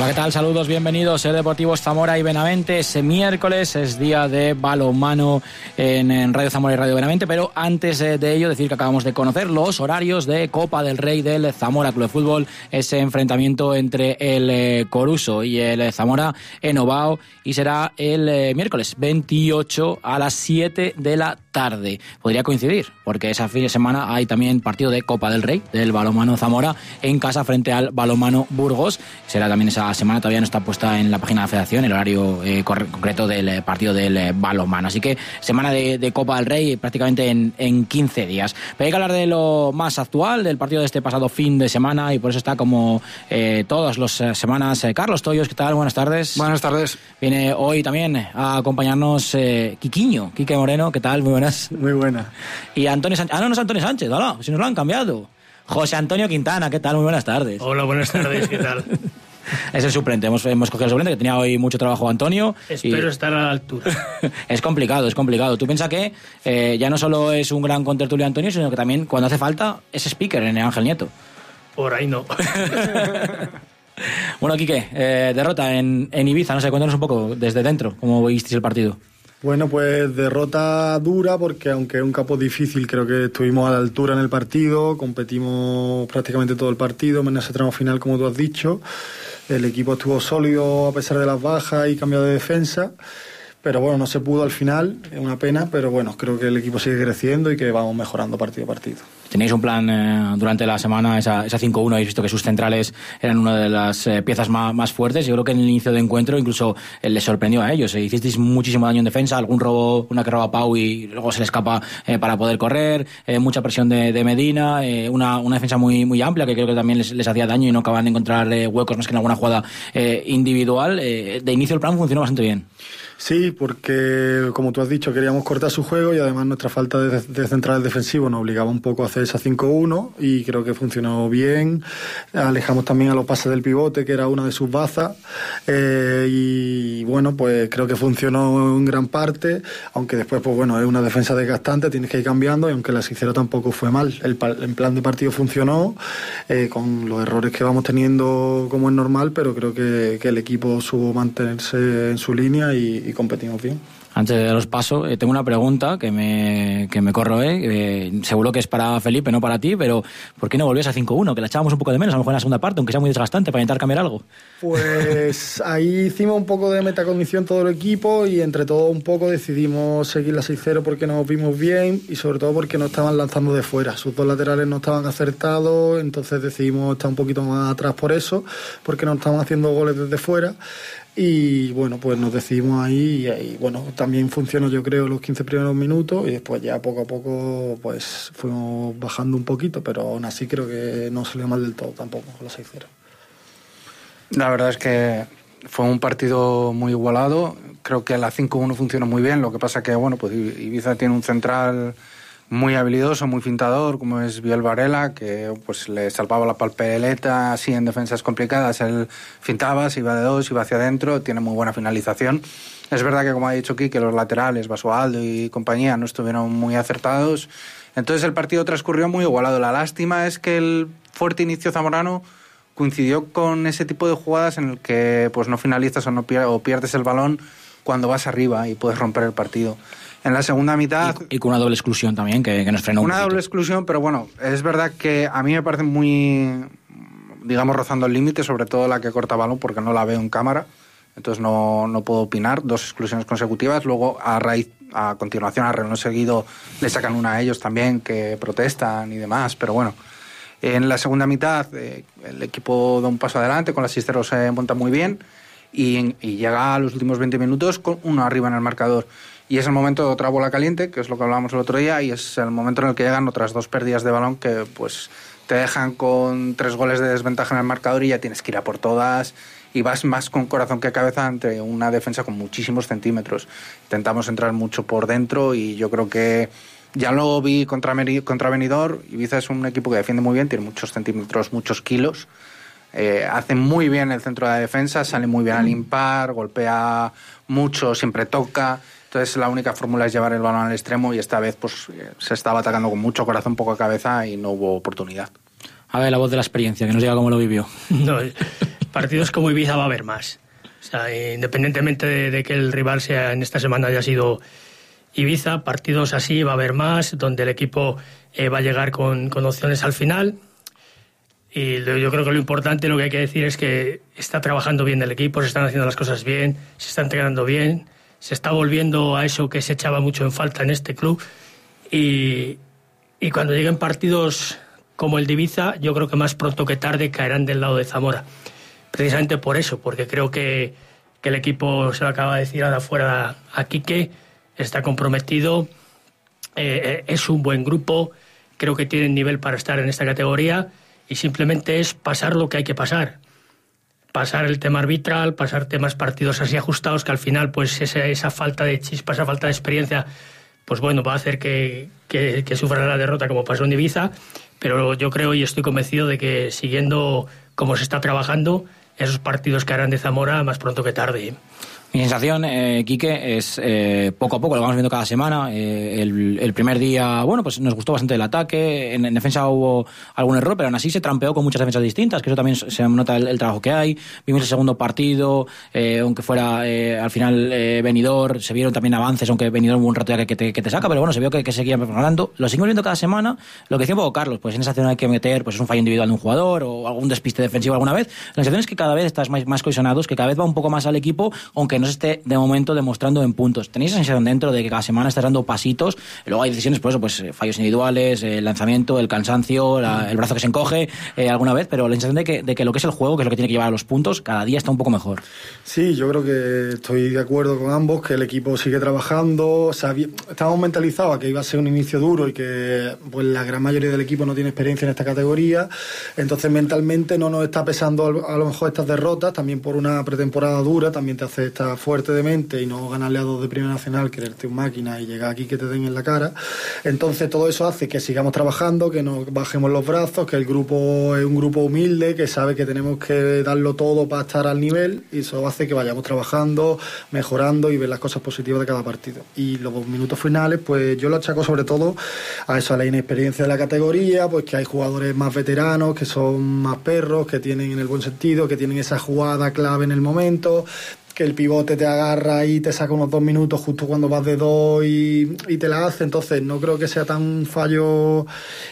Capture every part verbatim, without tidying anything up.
Hola, ¿qué tal? Saludos, bienvenidos a Deportivos Zamora y Benavente. Ese miércoles es día de balonmano en, en Radio Zamora y Radio Benavente, pero antes de ello decir que acabamos de conocer los horarios de Copa del Rey del Zamora Club de Fútbol, ese enfrentamiento entre el eh, Coruso y el Zamora en Ovao, y será el eh, miércoles veintiocho a las siete de la tarde. Podría coincidir, porque ese fin de semana hay también partido de Copa del Rey del balonmano Zamora en casa frente al balonmano Burgos. Será también esa semana, todavía no está puesta en la página de la Federación el horario eh, concreto del eh, partido del eh, balonmano. Así que semana de, de Copa del Rey prácticamente en, en quince días. Pero hay que hablar de lo más actual, del partido de este pasado fin de semana, y por eso está como eh, todas las eh, semanas eh, Carlos Toyos. ¿Qué tal? Buenas tardes. Buenas tardes. Viene hoy también a acompañarnos eh, Quiquiño, Quique Moreno. ¿Qué tal? Muy buenas. Muy buena. Y Antonio Sánchez. Ah, no, no es Antonio Sánchez, hola, si nos lo han cambiado. José Antonio Quintana, ¿qué tal? Muy buenas tardes. Hola, buenas tardes, ¿qué tal? Es el suplente, hemos, hemos cogido el suplente, que tenía hoy mucho trabajo Antonio. Espero y... estar a la altura. Es complicado, es complicado. Tú piensas que eh, ya no solo es un gran contertulio Antonio, sino que también cuando hace falta es speaker en el Ángel Nieto. Por ahí no. Bueno, Quique, eh, derrota en, en Ibiza, no sé, cuéntanos un poco desde dentro, cómo visteis el partido. Bueno, pues derrota dura porque aunque es un campo difícil, creo que estuvimos a la altura en el partido, competimos prácticamente todo el partido, menos ese tramo final como tú has dicho. El equipo estuvo sólido a pesar de las bajas y cambio de defensa, pero bueno, no se pudo al final, es una pena, pero bueno, creo que el equipo sigue creciendo y que vamos mejorando partido a partido. Tenéis un plan eh, durante la semana, esa, esa cinco uno, habéis visto que sus centrales eran una de las eh, piezas más, más fuertes. Yo creo que en el inicio de encuentro incluso eh, les sorprendió a ellos. Eh, hicisteis muchísimo daño en defensa, algún robo, una que roba a Pau y luego se le escapa eh, para poder correr, eh, mucha presión de, de Medina, eh, una, una defensa muy, muy amplia que creo que también les, les hacía daño y no acaban de encontrar eh, huecos más que en alguna jugada eh, individual. Eh, de inicio el plan funcionó bastante bien. Sí, porque como tú has dicho, queríamos cortar su juego y además nuestra falta de, de central defensivo nos obligaba un poco a hacer esa cinco uno y creo que funcionó bien. Alejamos también a los pases del pivote, que era una de sus bazas, eh, y bueno, pues creo que funcionó en gran parte, aunque después, pues bueno, es una defensa desgastante, tienes que ir cambiando, y aunque la sincera tampoco fue mal. El, el plan de partido funcionó, eh, con los errores que vamos teniendo como es normal, pero creo que, que el equipo supo mantenerse en su línea y, y competimos bien. Antes de los pasos, eh, tengo una pregunta que me, que me corro, eh. eh. Seguro que es para Felipe, no para ti, pero ¿por qué no volvías a cinco uno? Que la echábamos un poco de menos, a lo mejor en la segunda parte, aunque sea muy desgastante, para intentar cambiar algo. Pues ahí hicimos un poco de metacognición todo el equipo y entre todo un poco decidimos seguir la seis cero porque nos vimos bien y sobre todo porque no estaban lanzando de fuera. Sus dos laterales no estaban acertados, entonces decidimos estar un poquito más atrás por eso, porque no estaban haciendo goles desde fuera. Y bueno, pues nos decidimos ahí y, y bueno, también funcionó yo creo los quince primeros minutos y después ya poco a poco pues fuimos bajando un poquito, pero aún así creo que no salió mal del todo tampoco con la seis cero. La verdad es que fue un partido muy igualado, creo que la cinco uno funcionó muy bien, lo que pasa que bueno, pues Ibiza tiene un central muy habilidoso, muy fintador, como es Biel Varela, que pues le salvaba la papeleta así en defensas complicadas. Él fintaba, se iba de dos, iba hacia adentro, tiene muy buena finalización. Es verdad que, como ha dicho aquí, que los laterales, Basualdo y compañía, no estuvieron muy acertados. Entonces el partido transcurrió muy igualado. La lástima es que el fuerte inicio zamorano coincidió con ese tipo de jugadas en el que pues no finalizas o, no pier- o pierdes el balón cuando vas arriba y puedes romper el partido. En la segunda mitad... Y, y con una doble exclusión también, que, que nos frenó un Una poquito. doble exclusión, pero bueno, es verdad que a mí me parece muy, digamos, rozando el límite, sobre todo la que corta balón, porque no la veo en cámara, entonces no, no puedo opinar. Dos exclusiones consecutivas, luego a raíz, a continuación, a reloj seguido, le sacan una a ellos también, que protestan y demás, pero bueno. En la segunda mitad, eh, el equipo da un paso adelante, con la seis cero se monta muy bien, y, y llega a los últimos veinte minutos con uno arriba en el marcador. Y es el momento de otra bola caliente, que es lo que hablábamos el otro día, y es el momento en el que llegan otras dos pérdidas de balón que pues te dejan con tres goles de desventaja en el marcador y ya tienes que ir a por todas y vas más con corazón que cabeza ante una defensa con muchísimos centímetros. Intentamos entrar mucho por dentro y yo creo que ya lo vi contra, contra Benidorm. Ibiza es un equipo que defiende muy bien, tiene muchos centímetros, muchos kilos. Eh, hace muy bien el centro de la defensa, sale muy bien al impar, golpea mucho, siempre toca. Entonces la única fórmula es llevar el balón al extremo y esta vez pues se estaba atacando con mucho corazón, poca cabeza y no hubo oportunidad. A ver, la voz de la experiencia, que nos diga cómo lo vivió. No, partidos como Ibiza va a haber más. O sea, independientemente de, de que el rival sea en esta semana haya sido Ibiza, partidos así va a haber más, donde el equipo eh, va a llegar con, con opciones al final. Y lo, yo creo que lo importante, lo que hay que decir es que está trabajando bien el equipo, se están haciendo las cosas bien, se está entrenando bien, se está volviendo a eso que se echaba mucho en falta en este club. Y, y cuando lleguen partidos como el de Ibiza, yo creo que más pronto que tarde caerán del lado de Zamora. Precisamente por eso, porque creo que, que el equipo, se lo acaba de decir de afuera a Quique, está comprometido, eh, es un buen grupo, creo que tienen nivel para estar en esta categoría y simplemente es pasar lo que hay que pasar. Pasar el tema arbitral, pasar temas partidos así ajustados que al final pues esa, esa falta de chispa, esa falta de experiencia, pues bueno, va a hacer que, que, que sufra la derrota como pasó en Ibiza, pero yo creo y estoy convencido de que siguiendo como se está trabajando, esos partidos que harán de Zamora más pronto que tarde. Mi sensación, eh, Quique, es eh, poco a poco, lo vamos viendo cada semana. Eh, el, el primer día, bueno, pues nos gustó bastante el ataque. En, en defensa hubo algún error, pero aún así se trampeó con muchas defensas distintas, que eso también se nota el, el trabajo que hay. Vimos el segundo partido, eh, aunque fuera eh, al final eh, Benidorm, se vieron también avances, aunque Benidorm hubo un rato ya que, que, te, que te saca, pero bueno, se vio que, que seguía ganando. Lo seguimos viendo cada semana. Lo que decía un poco Carlos, pues en esa acción hay que meter pues es un fallo individual de un jugador o algún despiste defensivo alguna vez. La sensación es que cada vez estás más, más cohesionados, que cada vez va un poco más al equipo, aunque no se esté de momento demostrando en puntos. ¿Tenéis esa sensación dentro de que cada semana estás dando pasitos? Luego hay decisiones, por eso, pues fallos individuales, el lanzamiento, el cansancio, la, el brazo que se encoge eh, alguna vez, pero la sensación de que, de que lo que es el juego, que es lo que tiene que llevar a los puntos, cada día está un poco mejor. Sí, yo creo que estoy de acuerdo con ambos, que el equipo sigue trabajando. Sabía, estábamos mentalizados a que iba a ser un inicio duro y que pues la gran mayoría del equipo no tiene experiencia en esta categoría, entonces mentalmente no nos está pesando a lo mejor estas derrotas, también por una pretemporada dura, también te hace estar fuerte de mente y no ganarle a dos de Primera Nacional, creerte un máquina y llegar aquí que te den en la cara. Entonces todo eso hace que sigamos trabajando, que no bajemos los brazos, que el grupo es un grupo humilde, que sabe que tenemos que darlo todo para estar al nivel, y eso hace que vayamos trabajando, mejorando y ver las cosas positivas de cada partido. Y los minutos finales, pues yo lo achaco sobre todo a eso, a la inexperiencia de la categoría, pues que hay jugadores más veteranos, que son más perros, que tienen en el buen sentido, que tienen esa jugada clave en el momento, que el pivote te agarra y te saca unos dos minutos justo cuando vas de dos y, y te la hace. Entonces no creo que sea tan fallo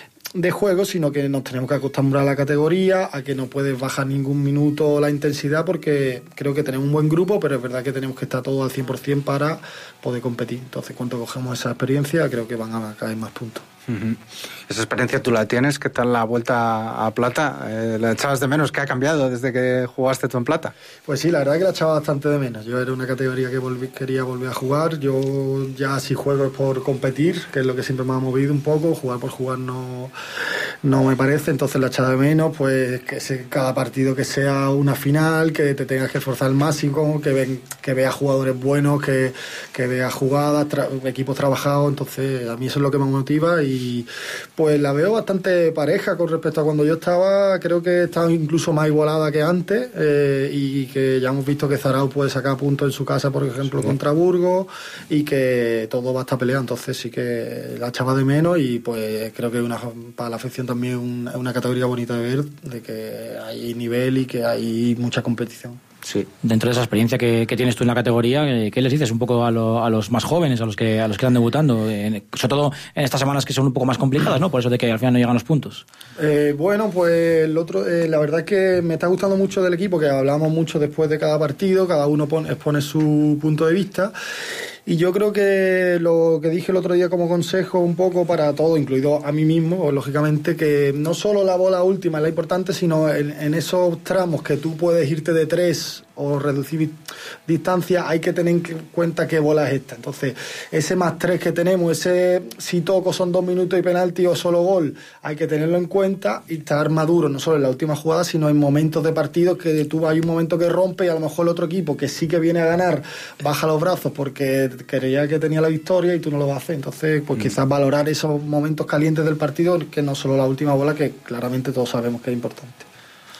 de juego, sino que nos tenemos que acostumbrar a la categoría, a que no puedes bajar ningún minuto la intensidad, porque creo que tenemos un buen grupo, pero es verdad que tenemos que estar todos al cien por ciento para poder competir. Entonces, cuando cogemos esa experiencia, creo que van a caer más puntos. Uh-huh. Esa experiencia tú la tienes, ¿qué tal la vuelta a Plata? Eh, ¿La echabas de menos? ¿Qué ha cambiado desde que jugaste tú en Plata? Pues sí, la verdad es que la echaba bastante de menos. Yo era una categoría que volví, quería volver a jugar. Yo ya si juego es por competir, que es lo que siempre me ha movido un poco. Jugar por jugar no, no me parece, entonces la echaba de menos. Pues que se, cada partido que sea una final, que te tengas que esforzar al máximo, que, ven, que veas jugadores buenos, que, que veas jugadas, tra- equipos trabajados. Entonces a mí eso es lo que me motiva y Y pues la veo bastante pareja con respecto a cuando yo estaba. Creo que está incluso más igualada que antes, eh, y que ya hemos visto que Zarao puede sacar puntos en su casa, por ejemplo, sí, contra Burgos, y que todo va a estar peleado. Entonces sí que la echaba de menos y pues creo que una, para la afición también es una, una categoría bonita de ver, de que hay nivel y que hay mucha competición. Sí. Dentro de esa experiencia que, que tienes tú en la categoría, ¿qué les dices un poco a, lo, a los más jóvenes, a los que a los que están debutando? En, sobre todo en estas semanas que son un poco más complicadas, ¿no? Por eso de que al final no llegan los puntos. Eh, bueno, pues el otro, eh, la verdad es que me está gustando mucho del equipo, que hablamos mucho después de cada partido, cada uno pone, expone su punto de vista. Y yo creo que lo que dije el otro día como consejo un poco para todo, incluido a mí mismo, lógicamente, que no solo la bola última es la importante, sino en, en esos tramos que tú puedes irte de tres o reducir distancia, hay que tener en cuenta qué bola es esta. Entonces, ese más tres que tenemos, ese si toco son dos minutos y penalti o solo gol, hay que tenerlo en cuenta y estar maduro, no solo en la última jugada, sino en momentos de partido que tú hay un momento que rompe y a lo mejor el otro equipo que sí que viene a ganar baja los brazos porque creía que tenía la victoria y tú no lo vas a hacer. Entonces, pues mm. quizás valorar esos momentos calientes del partido, que no solo la última bola, que claramente todos sabemos que es importante.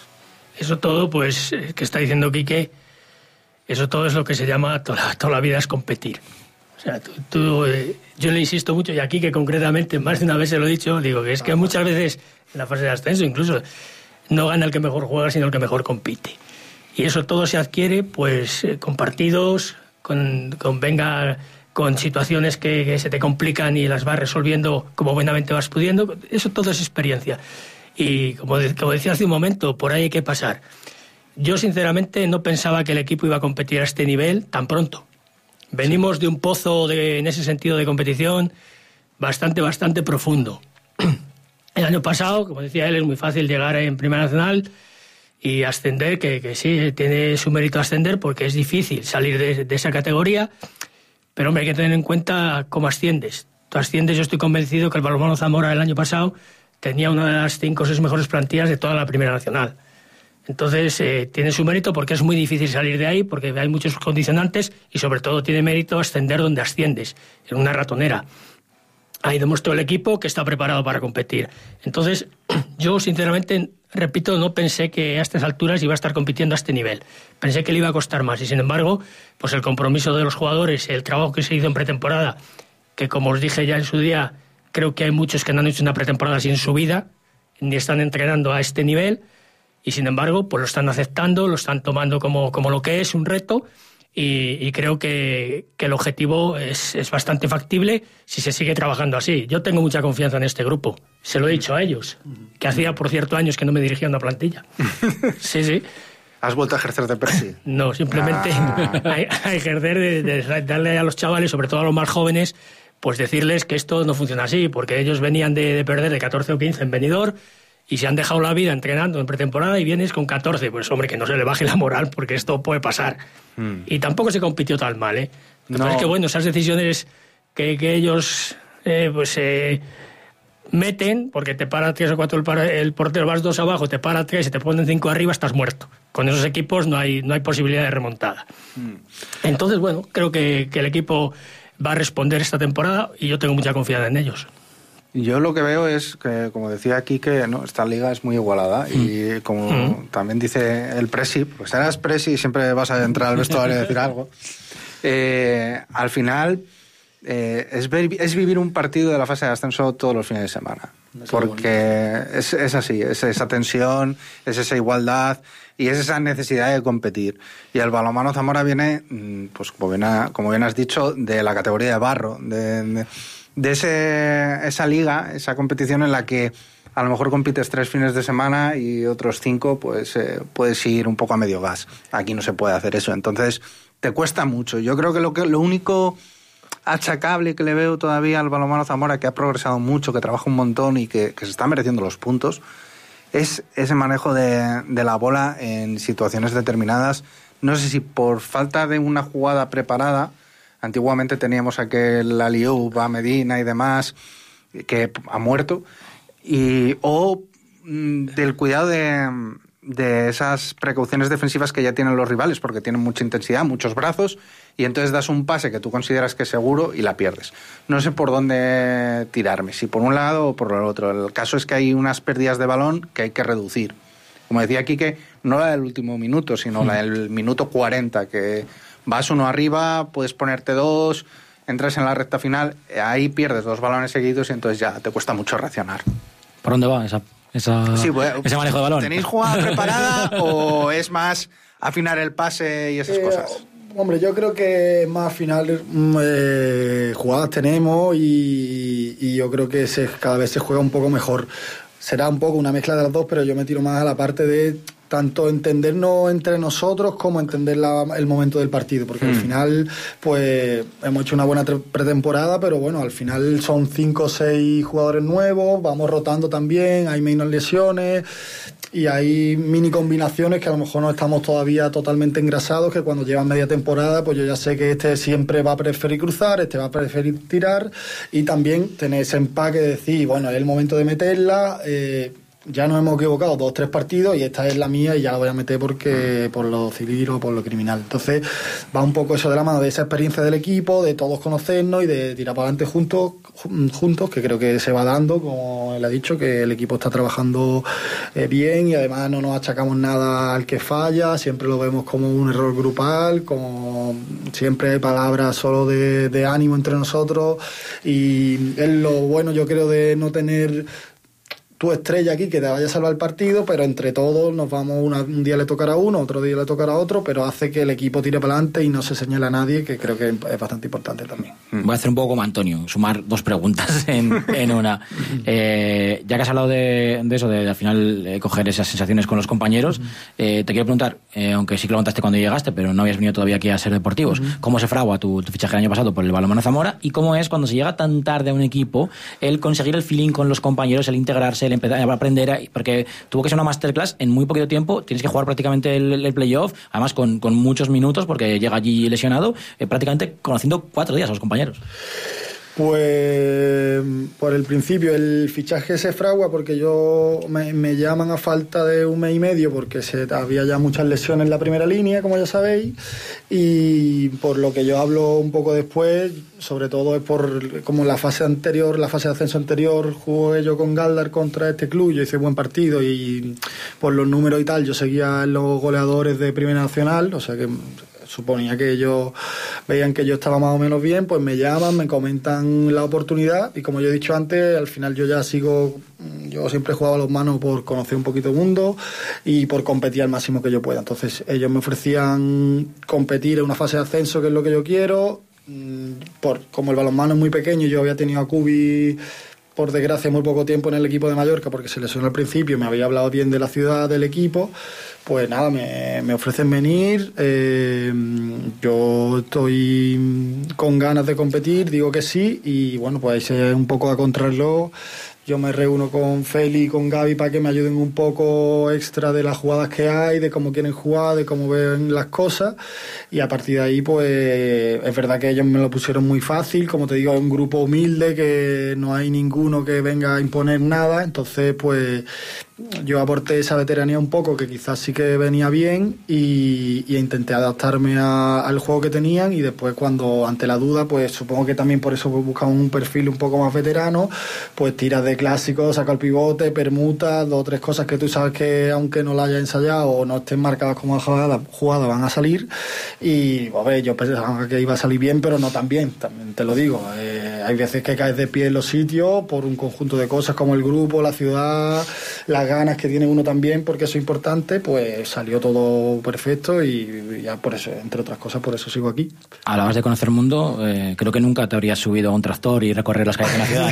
Eso todo, pues, que está diciendo Quique, eso todo es lo que se llama toda, toda la vida es competir. O sea, tú, tú eh, yo le insisto mucho, y aquí que concretamente más de una vez se lo he dicho, digo que es que muchas veces en la fase de ascenso incluso no gana el que mejor juega, sino el que mejor compite. Y eso todo se adquiere pues eh, con partidos, con, con venga con situaciones que, que se te complican y las vas resolviendo como buenamente vas pudiendo. Eso todo es experiencia. Y como, de, como decía hace un momento, por ahí hay que pasar. Yo sinceramente no pensaba que el equipo iba a competir a este nivel tan pronto. Venimos sí. de un pozo de, en ese sentido de competición bastante, bastante profundo. El año pasado, como decía él, es muy fácil llegar en Primera Nacional y ascender, que, que sí, tiene su mérito ascender porque es difícil salir de, de esa categoría, pero hombre, hay que tener en cuenta cómo asciendes. Tú asciendes, yo estoy convencido que el Balonmano Zamora el año pasado tenía una de las cinco o seis mejores plantillas de toda la Primera Nacional. Entonces, eh, tiene su mérito porque es muy difícil salir de ahí, porque hay muchos condicionantes y sobre todo tiene mérito ascender donde asciendes, en una ratonera. Ahí demostró el equipo que está preparado para competir. Entonces, yo sinceramente, repito, no pensé que a estas alturas iba a estar compitiendo a este nivel. Pensé que le iba a costar más y sin embargo, pues el compromiso de los jugadores, el trabajo que se hizo en pretemporada, que como os dije ya en su día, creo que hay muchos que no han hecho una pretemporada así en su vida, ni están entrenando a este nivel y sin embargo, pues lo están aceptando, lo están tomando como, como lo que es, un reto. Y, y creo que, que el objetivo es, es bastante factible si se sigue trabajando así. Yo tengo mucha confianza en este grupo. Se lo he dicho a ellos, que hacía, por cierto, años que no me dirigía a una plantilla. Sí, sí. ¿Has vuelto a ejercer de presi? No, simplemente ah. a, a ejercer, de, de darle a los chavales, sobre todo a los más jóvenes, pues decirles que esto no funciona así, porque ellos venían de, de perder de catorce o quince en Benidorm, y se han dejado la vida entrenando en pretemporada y vienes con catorce, pues hombre, que no se le baje la moral porque esto puede pasar. Mm. Y tampoco se compitió tan mal, ¿eh? Lo no. Es que bueno, esas decisiones que, que ellos eh, pues eh, meten, porque te para tres o cuatro el, para, el portero, vas dos abajo, te para tres y te ponen cinco arriba, estás muerto. Con esos equipos no hay, no hay posibilidad de remontada. Mm. Entonces, bueno, creo que, que el equipo va a responder esta temporada y yo tengo mucha confianza en ellos. Yo lo que veo es que, como decía aquí, que no, esta liga es muy igualada y como mm. también dice el presi, pues eras presi y siempre vas a entrar al vestuario a decir algo. Eh, al final eh, es, ver, es vivir un partido de la fase de ascenso todos los fines de semana. Porque es, es así, es esa tensión, es esa igualdad y es esa necesidad de competir. Y el Balonmano Zamora viene, pues como bien, ha, como bien has dicho, de la categoría de barro, de... de de ese, esa liga, esa competición en la que a lo mejor compites tres fines de semana y otros cinco pues eh, puedes ir un poco a medio gas. Aquí no se puede hacer eso, entonces te cuesta mucho. Yo creo que lo, que, lo único achacable que le veo todavía al Balonmano Zamora, que ha progresado mucho, que trabaja un montón y que, que se está mereciendo los puntos, es ese manejo de, de la bola en situaciones determinadas. No sé si por falta de una jugada preparada. Antiguamente teníamos aquel Aliou, a Medina y demás, que ha muerto, y o mm, del cuidado de, de esas precauciones defensivas que ya tienen los rivales, porque tienen mucha intensidad, muchos brazos, y entonces das un pase que tú consideras que es seguro y la pierdes. No sé por dónde tirarme, si por un lado o por el otro. El caso es que hay unas pérdidas de balón que hay que reducir. Como decía Quique, no la del último minuto, sino mm. la del minuto cuarenta, que... vas uno arriba, puedes ponerte dos, entras en la recta final, ahí pierdes dos balones seguidos y entonces ya te cuesta mucho reaccionar. ¿Por dónde va esa, esa, sí, pues, ese manejo de balón? ¿Tenéis jugada preparada o es más afinar el pase y esas eh, cosas? Hombre, yo creo que más afinar eh, jugadas tenemos y, y yo creo que se, cada vez se juega un poco mejor. Será un poco una mezcla de las dos, pero yo me tiro más a la parte de tanto entendernos entre nosotros como entender la, el momento del partido, porque mm. al final pues hemos hecho una buena pretemporada, pero bueno, al final son cinco o seis jugadores nuevos, vamos rotando también, hay menos lesiones y hay mini combinaciones que a lo mejor no estamos todavía totalmente engrasados, que cuando llevan media temporada pues yo ya sé que este siempre va a preferir cruzar, este va a preferir tirar y también tener ese empaque de decir, bueno, es el momento de meterla, eh, ya nos hemos equivocado dos o tres partidos y esta es la mía y ya la voy a meter porque por lo civil o por lo criminal. Entonces va un poco eso de la mano de esa experiencia del equipo, de todos conocernos y de tirar para adelante juntos, juntos que creo que se va dando, como él ha dicho, que el equipo está trabajando eh, bien y además no nos achacamos nada al que falla, siempre lo vemos como un error grupal, como siempre hay palabras solo de, de ánimo entre nosotros y es lo bueno, yo creo, de no tener tu estrella aquí que te vaya a salvar el partido, pero entre todos nos vamos, una, un día le tocará a uno, otro día le tocará a otro, pero hace que el equipo tire para adelante y no se señala a nadie, que creo que es bastante importante también. Voy a hacer un poco como Antonio, sumar dos preguntas en, en una. Eh, ya que has hablado de, de eso, de, de al final eh, coger esas sensaciones con los compañeros, eh, te quiero preguntar, eh, aunque sí que lo contaste cuando llegaste, pero no habías venido todavía aquí a Ser Deportivos, uh-huh. ¿cómo se fragua tu, tu fichaje el año pasado por el Balonmano Zamora? ¿Y cómo es cuando se llega tan tarde a un equipo el conseguir el feeling con los compañeros, el integrarse, el empezar a aprender? A, porque tuvo que ser una masterclass en muy poquito tiempo, tienes que jugar prácticamente el, el playoff, además con, con muchos minutos, porque llega allí lesionado, eh, prácticamente conociendo cuatro días a los compañeros. Pues por el principio el fichaje se fragua porque yo me, me llaman a falta de un mes y medio porque se, había ya muchas lesiones en la primera línea, como ya sabéis, y por lo que yo hablo un poco después, sobre todo es por como la fase anterior, la fase de ascenso anterior, jugué yo con Galdar contra este club, yo hice buen partido y por los números y tal, yo seguía en los goleadores de Primera Nacional, o sea que suponía que ellos veían que yo estaba más o menos bien, pues me llaman, me comentan la oportunidad y como yo he dicho antes, al final yo ya sigo, yo siempre he jugado a los manos por conocer un poquito el mundo y por competir al máximo que yo pueda. Entonces ellos me ofrecían competir en una fase de ascenso, que es lo que yo quiero, por, como el balonmano es muy pequeño, yo había tenido a Cubi por desgracia muy poco tiempo en el equipo de Mallorca porque se lesionó al principio, me había hablado bien de la ciudad, del equipo. Pues nada, me, me ofrecen venir, eh, yo estoy con ganas de competir, digo que sí, y bueno, pues ahí se un poco a contrarreloj. Yo me reúno con Feli y con Gaby para que me ayuden un poco extra de las jugadas que hay, de cómo quieren jugar, de cómo ven las cosas, y a partir de ahí pues es verdad que ellos me lo pusieron muy fácil, como te digo, es un grupo humilde que no hay ninguno que venga a imponer nada, entonces pues yo aporté esa veteranía un poco que quizás sí que venía bien y, y intenté adaptarme a, al juego que tenían, y después cuando ante la duda, pues supongo que también por eso buscamos un perfil un poco más veterano, pues tiras de clásicos, saca el pivote, permuta, dos o tres cosas que tú sabes que aunque no la hayas ensayado o no estén marcadas como jugada, jugada van a salir, y a ver, yo pensaba que iba a salir bien, pero no tan bien, también te lo digo, eh, hay veces que caes de pie en los sitios por un conjunto de cosas como el grupo, la ciudad, las ganas que tiene uno también, porque eso es importante, pues salió todo perfecto y ya por eso, entre otras cosas, por eso sigo aquí. Hablabas de conocer el mundo, eh, creo que nunca te habrías subido a un tractor y recorrer las calles de la ciudad,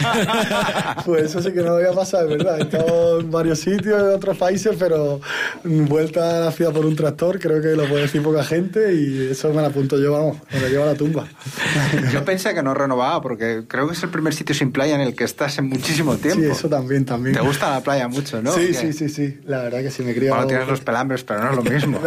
¿no? Pues eso sí que no me había pasado, es verdad. He estado en varios sitios, en otros países, pero vuelta a la ciudad por un tractor, creo que lo puede decir poca gente y eso me lo apunto yo, vamos, me lo llevo a la tumba. Yo pensé que no renovaba porque creo que es el primer sitio sin playa en el que estás en muchísimo tiempo. Sí, eso también, también. Te gusta la playa mucho, ¿no? Sí, sí, sí, sí, la verdad que sí me crío. Bueno, tienes los pelambres, pero no es lo mismo.